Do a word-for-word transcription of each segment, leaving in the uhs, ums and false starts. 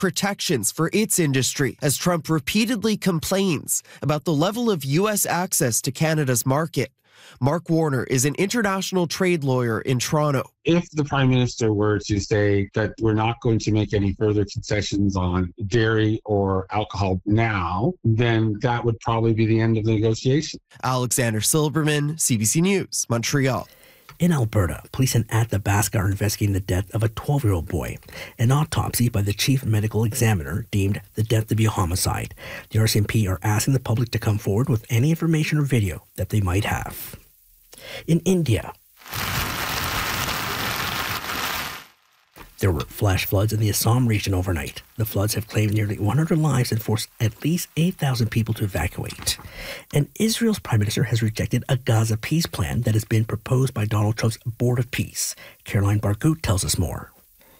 protections for its industry as Trump repeatedly complains about the level of U S access to Canada's market. Mark Warner is an international trade lawyer in Toronto. If the Prime Minister were to say that we're not going to make any further concessions on dairy or alcohol now, then that would probably be the end of the negotiation. Alexander Silverman, C B C News, Montreal. In Alberta, police in Athabasca are investigating the death of a twelve-year-old boy. An autopsy by the chief medical examiner deemed the death to be a homicide. The R C M P are asking the public to come forward with any information or video that they might have. In India, there were flash floods in the Assam region overnight. The floods have claimed nearly one hundred lives and forced at least eight thousand people to evacuate. And Israel's prime minister has rejected a Gaza peace plan that has been proposed by Donald Trump's Board of Peace. Caroline Bargut tells us more.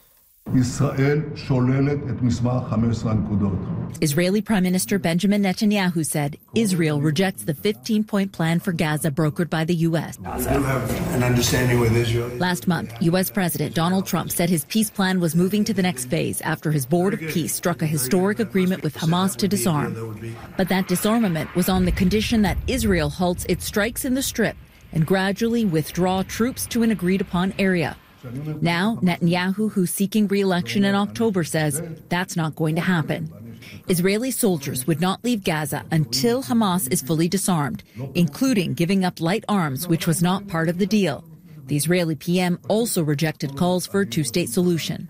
Israeli Prime Minister Benjamin Netanyahu said Israel rejects the fifteen-point plan for Gaza brokered by the U S. We do have an understanding with Israel. Last month, U S President Donald Trump said his peace plan was moving to the next phase after his Board of Peace struck a historic agreement with Hamas to disarm. But that disarmament was on the condition that Israel halts its strikes in the Strip and gradually withdraw troops to an agreed-upon area. Now, Netanyahu, who's seeking re-election in October, says that's not going to happen. Israeli soldiers would not leave Gaza until Hamas is fully disarmed, including giving up light arms, which was not part of the deal. The Israeli P M also rejected calls for a two-state solution.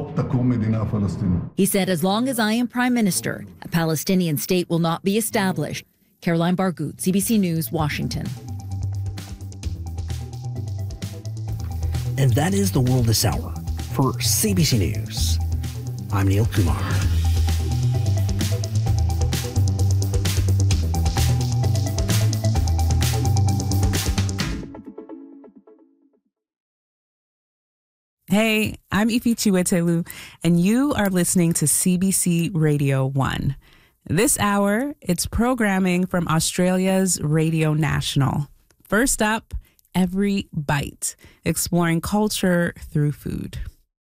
He said, as long as I am prime minister, a Palestinian state will not be established. Caroline Bargut, C B C News, Washington. And that is the world this hour. For C B C News, I'm Neil Kumar. Hey, I'm Ifi Chiwetelu, and you are listening to C B C Radio one. This hour, it's programming from Australia's Radio National. First up, Every Bite, exploring culture through food.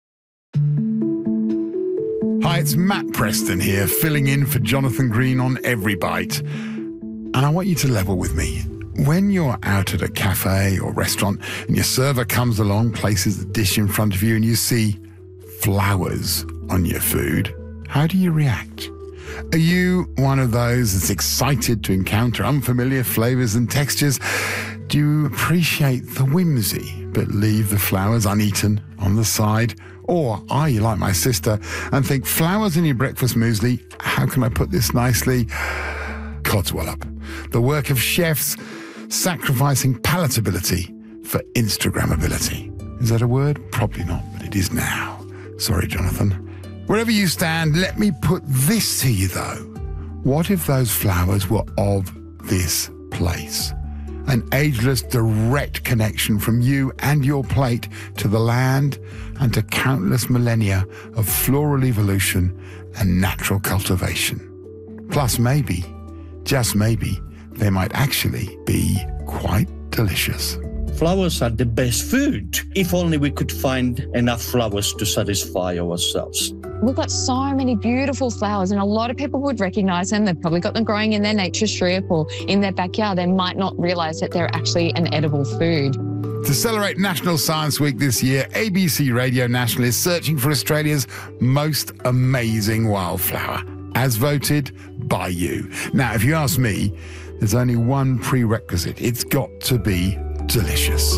Hi, it's Matt Preston here, filling in for Jonathan Green on Every Bite. And I want you to level with me. When you're out at a cafe or restaurant and your server comes along, places the dish in front of you, and you see flowers on your food, how do you react? Are you one of those that's excited to encounter unfamiliar flavors and textures? Do you appreciate the whimsy but leave the flowers uneaten on the side? Or are you like my sister and think, flowers in your breakfast muesli, how can I put this nicely? Codswallop. The work of chefs sacrificing palatability for Instagrammability. Is that a word? Probably not, but it is now. Sorry, Jonathan. Wherever you stand, let me put this to you, though. What if those flowers were of this place? An ageless, direct connection from you and your plate to the land and to countless millennia of floral evolution and natural cultivation. Plus, maybe, just maybe, they might actually be quite delicious. Flowers are the best food. If only we could find enough flowers to satisfy ourselves. We've got so many beautiful flowers, and a lot of people would recognise them. They've probably got them growing in their nature strip or in their backyard. They might not realise that they're actually an edible food. To celebrate National Science Week this year, A B C Radio National is searching for Australia's most amazing wildflower, as voted by you. Now, if you ask me, there's only one prerequisite. It's got to be delicious.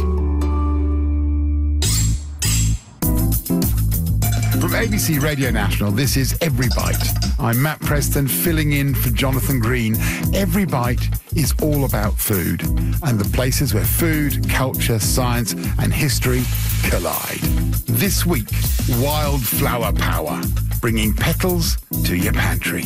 From A B C Radio National, this is Every Bite. I'm Matt Preston, filling in for Jonathan Green. Every Bite is all about food and the places where food, culture, science and history collide. This week, wildflower power, bringing petals to your pantry.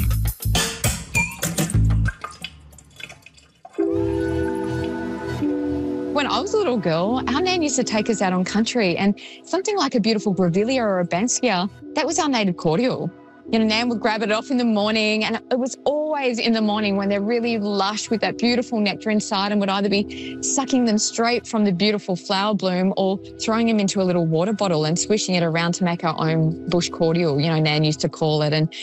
When I was a little girl, our nan used to take us out on country, and something like a beautiful grevillea or a banksia, that was our native cordial. You know, Nan would grab it off in the morning, and it was always in the morning when they're really lush with that beautiful nectar inside, and would either be sucking them straight from the beautiful flower bloom or throwing them into a little water bottle and swishing it around to make our own bush cordial, you know, Nan used to call it. And